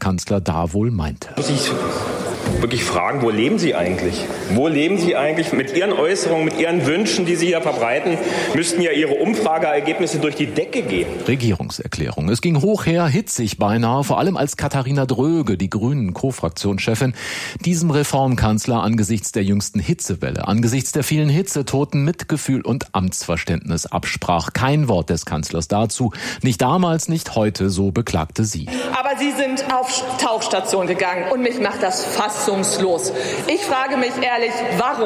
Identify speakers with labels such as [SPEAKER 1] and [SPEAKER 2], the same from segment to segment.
[SPEAKER 1] Kanzler da wohl meinte.
[SPEAKER 2] Muss ich wirklich fragen, wo leben Sie eigentlich? Wo leben Sie eigentlich? Mit Ihren Äußerungen, mit Ihren Wünschen, die Sie hier verbreiten, müssten ja Ihre Umfrageergebnisse durch die Decke gehen.
[SPEAKER 1] Regierungserklärung. Es ging hoch her, hitzig beinahe, vor allem als Katharina Dröge, die Grünen-Co-Fraktionschefin, diesem Reformkanzler angesichts der jüngsten Hitzewelle, angesichts der vielen Hitzetoten Mitgefühl und Amtsverständnis absprach. Kein Wort des Kanzlers dazu. Nicht damals, nicht heute, so beklagte sie.
[SPEAKER 3] Aber Sie sind auf Tauchstation gegangen und mich macht das fassungslos. Ich frage mich ehrlich, warum?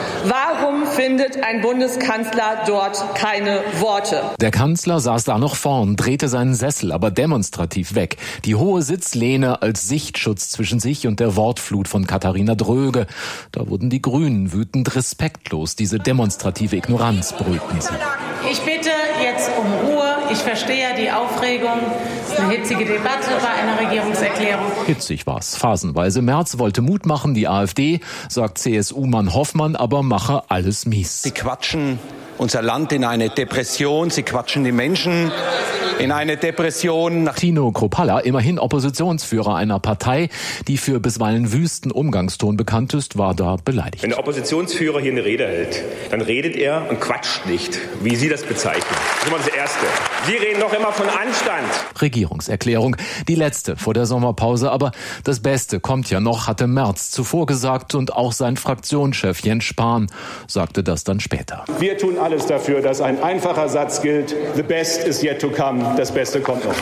[SPEAKER 3] Warum findet ein Bundeskanzler dort keine Worte?
[SPEAKER 1] Der Kanzler saß da noch vorn, drehte seinen Sessel aber demonstrativ weg. Die hohe Sitzlehne als Sichtschutz zwischen sich und der Wortflut von Katharina Dröge. Da wurden die Grünen wütend respektlos. Diese demonstrative Ignoranz brüllten sie.
[SPEAKER 4] Ich bitte jetzt um Ruhe. Ich verstehe die Aufregung. Es ist eine hitzige Debatte bei einer Regierungserklärung.
[SPEAKER 1] Hitzig war's, phasenweise. Merz wollte Mut machen, die AfD, sagt CSU-Mann Hoffmann, aber mache alles mies.
[SPEAKER 5] Sie quatschen unser Land in eine Depression, sie quatschen die Menschen in eine Depression.
[SPEAKER 1] Tino Kruppalla, immerhin Oppositionsführer einer Partei, die für bisweilen wüsten Umgangston bekannt ist, war da beleidigt.
[SPEAKER 2] Wenn der Oppositionsführer hier eine Rede hält, dann redet er und quatscht nicht, wie Sie das bezeichnen. Das ist immer das Erste. Sie reden doch immer von Anstand.
[SPEAKER 1] Regierungserklärung, die letzte vor der Sommerpause, aber das Beste kommt ja noch, hatte Merz zuvor gesagt und auch sein Fraktionschef Jens Spahn sagte das dann später.
[SPEAKER 6] Wir tun alles dafür, dass ein einfacher Satz gilt, the best is yet to come, das Beste kommt noch.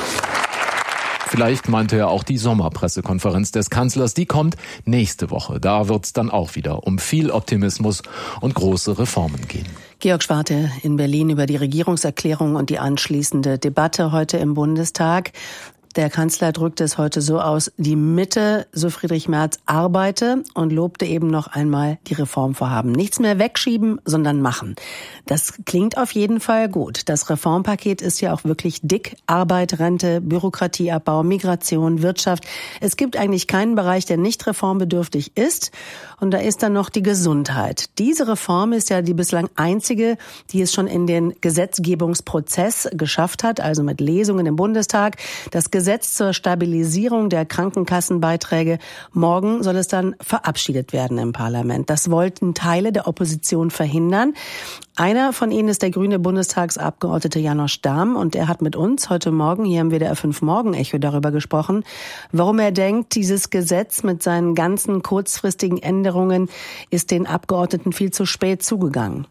[SPEAKER 1] Vielleicht meinte er auch die Sommerpressekonferenz des Kanzlers, die kommt nächste Woche. Da wird's dann auch wieder um viel Optimismus und große Reformen gehen.
[SPEAKER 7] Georg Schwarte in Berlin über die Regierungserklärung und die anschließende Debatte heute im Bundestag. Der Kanzler drückte es heute so aus, die Mitte, so Friedrich Merz, arbeite und lobte eben noch einmal die Reformvorhaben. Nichts mehr wegschieben, sondern machen. Das klingt auf jeden Fall gut. Das Reformpaket ist ja auch wirklich dick. Arbeit, Rente, Bürokratieabbau, Migration, Wirtschaft. Es gibt eigentlich keinen Bereich, der nicht reformbedürftig ist. Und da ist dann noch die Gesundheit. Diese Reform ist ja die bislang einzige, die es schon in den Gesetzgebungsprozess geschafft hat, also mit Lesungen im Bundestag. Das Gesetz zur Stabilisierung der Krankenkassenbeiträge. Morgen soll es dann verabschiedet werden im Parlament. Das wollten Teile der Opposition verhindern. Einer von ihnen ist der grüne Bundestagsabgeordnete Janosch Dahm und er hat mit uns heute Morgen hier im WDR 5 Morgen-Echo darüber gesprochen, warum er denkt, dieses Gesetz mit seinen ganzen kurzfristigen Änderungen ist den Abgeordneten viel zu spät zugegangen.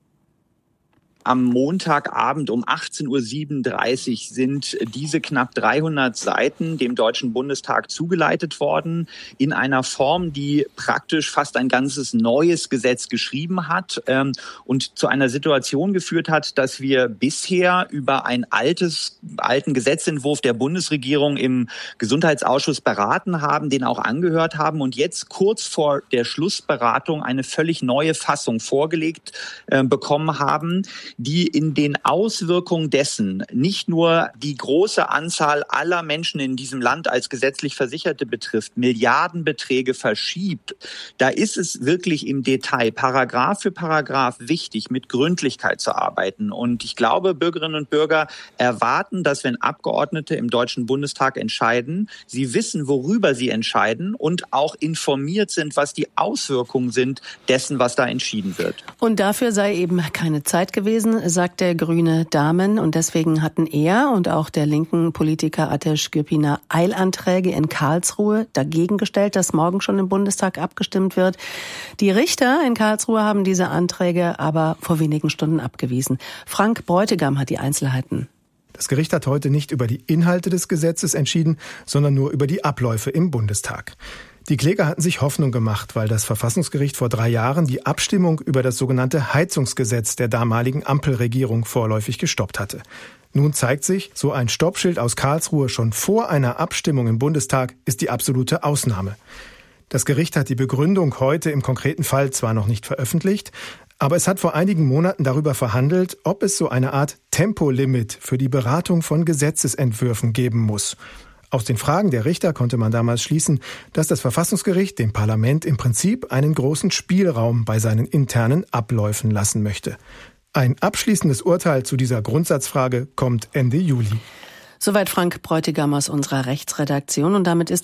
[SPEAKER 8] Am Montagabend um 18.37 Uhr sind diese knapp 300 Seiten dem Deutschen Bundestag zugeleitet worden, in einer Form, die praktisch fast ein ganzes neues Gesetz geschrieben hat und zu einer Situation geführt hat, dass wir bisher über einen alten Gesetzentwurf der Bundesregierung im Gesundheitsausschuss beraten haben, den auch angehört haben und jetzt kurz vor der Schlussberatung eine völlig neue Fassung vorgelegt bekommen haben, die in den Auswirkungen dessen nicht nur die große Anzahl aller Menschen in diesem Land als gesetzlich Versicherte betrifft, Milliardenbeträge verschiebt. Da ist es wirklich im Detail, Paragraph für Paragraph wichtig, mit Gründlichkeit zu arbeiten. Und ich glaube, Bürgerinnen und Bürger erwarten, dass wenn Abgeordnete im Deutschen Bundestag entscheiden, sie wissen, worüber sie entscheiden und auch informiert sind, was die Auswirkungen sind dessen, was da entschieden wird.
[SPEAKER 7] Und dafür sei eben keine Zeit gewesen, sagt der grüne Damen. Und deswegen hatten er und auch der linken Politiker Ateş Gülpınar Eilanträge in Karlsruhe dagegen gestellt, dass morgen schon im Bundestag abgestimmt wird. Die Richter in Karlsruhe haben diese Anträge aber vor wenigen Stunden abgewiesen. Frank Bräutigam hat die Einzelheiten.
[SPEAKER 9] Das Gericht hat heute nicht über die Inhalte des Gesetzes entschieden, sondern nur über die Abläufe im Bundestag. Die Kläger hatten sich Hoffnung gemacht, weil das Verfassungsgericht vor 3 Jahren die Abstimmung über das sogenannte Heizungsgesetz der damaligen Ampelregierung vorläufig gestoppt hatte. Nun zeigt sich, so ein Stoppschild aus Karlsruhe schon vor einer Abstimmung im Bundestag ist die absolute Ausnahme. Das Gericht hat die Begründung heute im konkreten Fall zwar noch nicht veröffentlicht, aber es hat vor einigen Monaten darüber verhandelt, ob es so eine Art Tempolimit für die Beratung von Gesetzesentwürfen geben muss. Aus den Fragen der Richter konnte man damals schließen, dass das Verfassungsgericht dem Parlament im Prinzip einen großen Spielraum bei seinen internen Abläufen lassen möchte. Ein abschließendes Urteil zu dieser Grundsatzfrage kommt Ende Juli.
[SPEAKER 7] Soweit Frank Bräutigam aus unserer Rechtsredaktion und damit ist